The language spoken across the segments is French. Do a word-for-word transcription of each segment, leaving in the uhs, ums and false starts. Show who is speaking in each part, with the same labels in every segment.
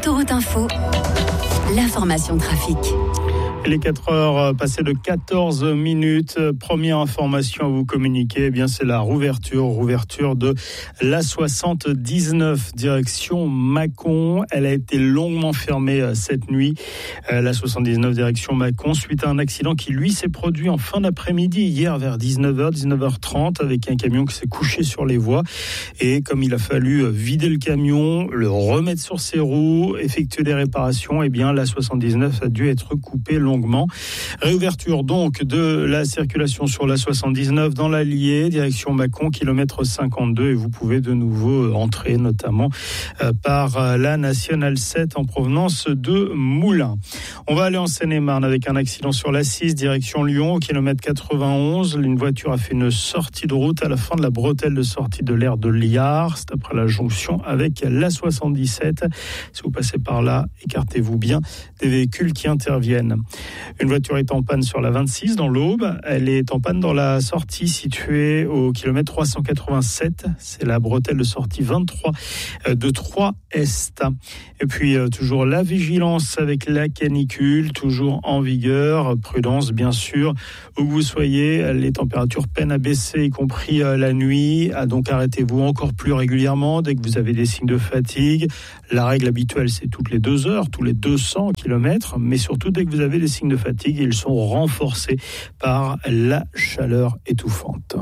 Speaker 1: Autoroute Info, l'information trafic.
Speaker 2: Les quatre heures passées de quatorze minutes. Première information à vous communiquer, eh bien c'est la rouverture, rouverture de l'A soixante-dix-neuf direction Mâcon. Elle a été longuement fermée cette nuit. L'A soixante-dix-neuf direction Mâcon suite à un accident qui lui s'est produit en fin d'après-midi hier vers dix-neuf heures, dix-neuf heures trente avec un camion qui s'est couché sur les voies. Et comme il a fallu vider le camion, le remettre sur ses roues, effectuer des réparations, eh bien l'A soixante-dix-neuf a dû être coupée longuement. Réouverture donc de la circulation sur la soixante-dix-neuf dans l'Allier, direction Mâcon, kilomètre cinquante-deux, et vous pouvez de nouveau entrer notamment par la nationale sept en provenance de Moulins. On va aller en Seine-et-Marne avec un accident sur la six, direction Lyon, au kilomètre quatre-vingt-onze. Une voiture a fait une sortie de route à la fin de la bretelle de sortie de l'aire de Liard, c'est après la jonction avec la soixante-dix-sept. Si vous passez par là, écartez-vous bien des véhicules qui interviennent. Une voiture est en panne sur la vingt-six dans l'Aube. Elle est en panne dans la sortie située au kilomètre trois cent quatre-vingt-sept. C'est la bretelle de sortie vingt-trois de Troyes Est. Et puis toujours la vigilance avec la canicule, toujours en vigueur. Prudence bien sûr où que vous soyez. Les températures peinent à baisser, y compris la nuit. Donc arrêtez-vous encore plus régulièrement dès que vous avez des signes de fatigue. La règle habituelle, c'est toutes les deux heures, tous les deux cents kilomètres. Mais surtout dès que vous avez des signes de fatigue, ils sont renforcés par la chaleur étouffante.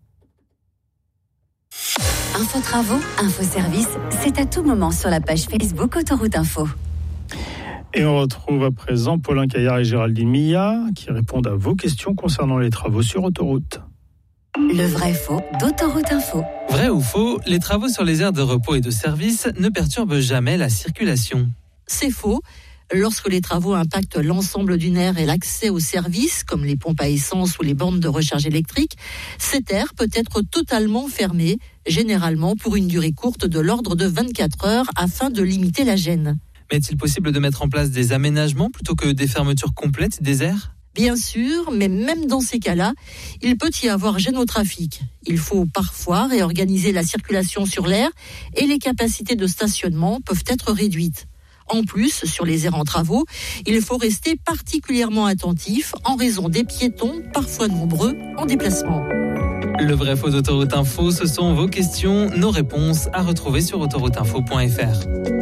Speaker 1: Info travaux, info service, c'est à tout moment sur la page Facebook Autoroute Info.
Speaker 2: Et on retrouve à présent Paulin Caillard et Géraldine Milla qui répondent à vos questions concernant les travaux sur autoroute.
Speaker 1: Le vrai faux d'Autoroute Info.
Speaker 3: Vrai ou faux, les travaux sur les aires de repos et de service ne perturbent jamais la circulation.
Speaker 4: C'est faux. Lorsque les travaux impactent l'ensemble d'une aire et l'accès aux services, comme les pompes à essence ou les bornes de recharge électrique, cette aire peut être totalement fermée, généralement pour une durée courte de l'ordre de vingt-quatre heures, afin de limiter la gêne.
Speaker 3: Mais est-il possible de mettre en place des aménagements plutôt que des fermetures complètes des aires ?
Speaker 4: Bien sûr, mais même dans ces cas-là, il peut y avoir gêne au trafic. Il faut parfois réorganiser la circulation sur l'aire et les capacités de stationnement peuvent être réduites. En plus, sur les aires en travaux, il faut rester particulièrement attentif en raison des piétons, parfois nombreux, en déplacement.
Speaker 3: Le vrai faux d'Autoroute Info, ce sont vos questions, nos réponses à retrouver sur autoroute info point f r.